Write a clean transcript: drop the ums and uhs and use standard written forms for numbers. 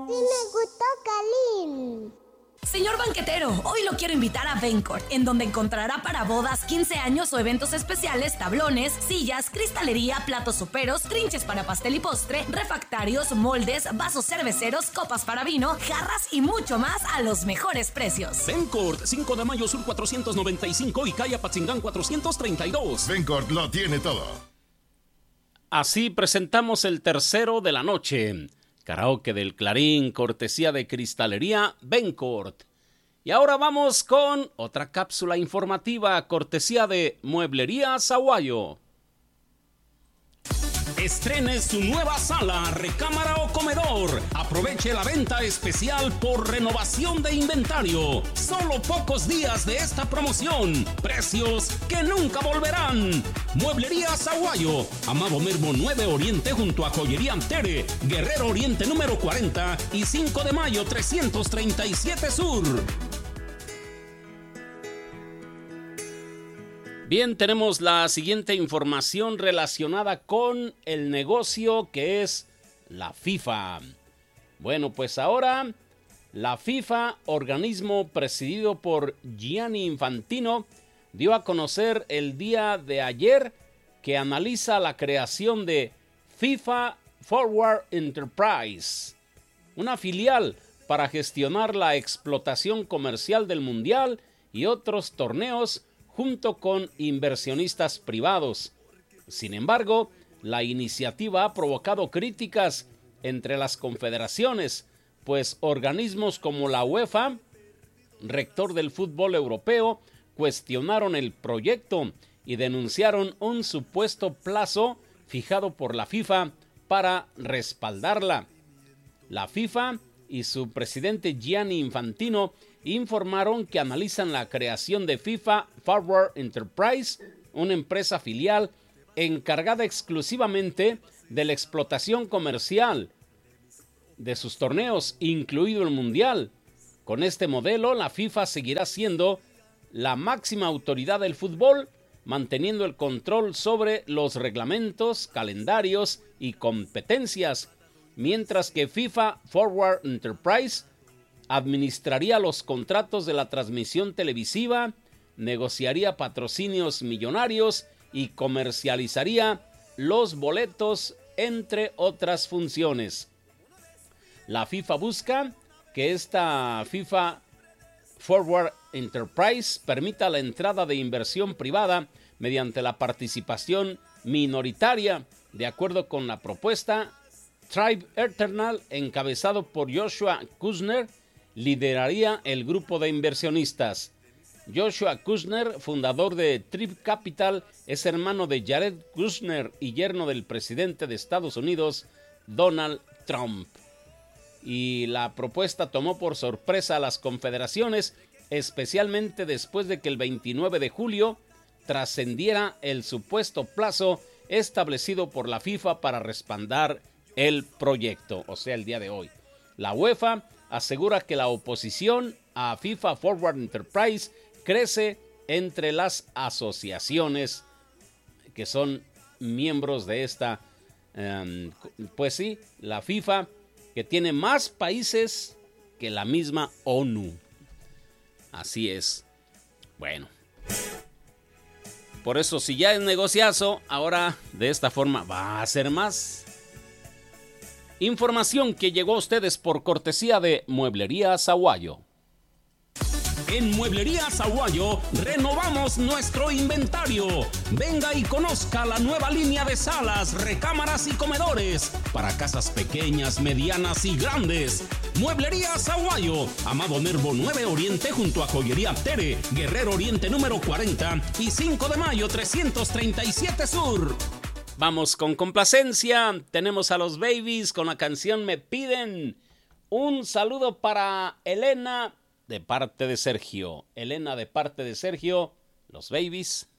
me gustó Kalin. Señor banquetero, hoy lo quiero invitar a Bencourt, en donde encontrará para bodas, 15 años o eventos especiales, tablones, sillas, cristalería, platos soperos, trinches para pastel y postre, refractarios, moldes, vasos cerveceros, copas para vino, jarras y mucho más a los mejores precios. Bencourt, 5 de mayo sur 495 y calle Apatzingán 432. Bencourt lo tiene todo. Así presentamos el tercero de la noche. Karaoke del Clarín, cortesía de Cristalería Bencourt. Y ahora vamos con otra cápsula informativa, cortesía de Mueblería Sahuayo. Estrene su nueva sala, recámara o comedor. Aproveche la venta especial por renovación de inventario. Solo pocos días de esta promoción. Precios que nunca volverán. Mueblería Sahuayo, Amado Nervo 9 Oriente junto a Joyería Antere, Guerrero Oriente número 40 y 5 de mayo 337 Sur. Bien, tenemos la siguiente información relacionada con el negocio que es la FIFA. Bueno, pues ahora la FIFA, organismo presidido por Gianni Infantino, dio a conocer el día de ayer que analiza la creación de FIFA Forward Enterprise, una filial para gestionar la explotación comercial del Mundial y otros torneos junto con inversionistas privados. Sin embargo, la iniciativa ha provocado críticas entre las confederaciones, pues organismos como la UEFA, rector del fútbol europeo, cuestionaron el proyecto y denunciaron un supuesto plazo fijado por la FIFA para respaldarla. La FIFA y su presidente Gianni Infantino informaron que analizan la creación de FIFA Forward Enterprise, una empresa filial encargada exclusivamente de la explotación comercial de sus torneos, incluido el Mundial. Con este modelo, la FIFA seguirá siendo la máxima autoridad del fútbol, manteniendo el control sobre los reglamentos, calendarios y competencias, mientras que FIFA Forward Enterprise administraría los contratos de la transmisión televisiva, negociaría patrocinios millonarios y comercializaría los boletos, entre otras funciones. La FIFA busca que esta FIFA Forward Enterprise permita la entrada de inversión privada mediante la participación minoritaria. De acuerdo con la propuesta, Tribe Eternal, encabezado por Joshua Kushner, lideraría el grupo de inversionistas. Joshua Kushner, fundador de Tribe Capital, es hermano de Jared Kushner y yerno del presidente de Estados Unidos, Donald Trump. Y la propuesta tomó por sorpresa a las confederaciones, especialmente después de que el 29 de julio trascendiera el supuesto plazo establecido por la FIFA para respaldar el proyecto, o sea, el día de hoy. La UEFA asegura que la oposición a FIFA Forward Enterprise crece entre las asociaciones que son miembros de esta, pues sí, la FIFA, que tiene más países que la misma ONU. Así es. Bueno. Por eso, si ya es negociazo, ahora de esta forma va a ser más. Información que llegó a ustedes por cortesía de Mueblería Sahuayo. En Mueblería Sahuayo renovamos nuestro inventario. Venga y conozca la nueva línea de salas, recámaras y comedores para casas pequeñas, medianas y grandes. Mueblería Sahuayo, Amado Nervo 9 Oriente junto a Joyería Tere, Guerrero Oriente número 40 y 5 de mayo 337 Sur. Vamos con complacencia. Tenemos a los Babies con la canción Me Piden. Un saludo para Elena de parte de Sergio. Elena de parte de Sergio, los Babies.